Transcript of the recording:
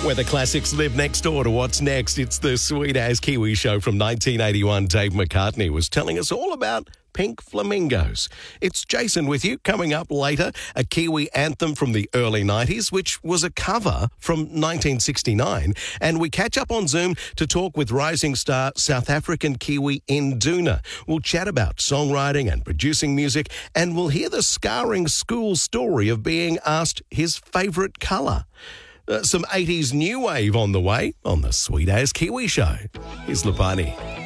Where the classics live next door to what's next. It's the Sweet As Kiwi show from 1981. Dave McCartney was telling us all about Pink Flamingos. It's Jason with you. Coming up later, a Kiwi anthem from the early 90s, which was a cover from 1969. And we catch up on Zoom to talk with rising star South African Kiwi Induna. We'll chat about songwriting and producing music, and we'll hear the scarring school story of being asked his favourite colour. Some 80s new wave on the way on the Sweet As Kiwi show. Here's Lupani.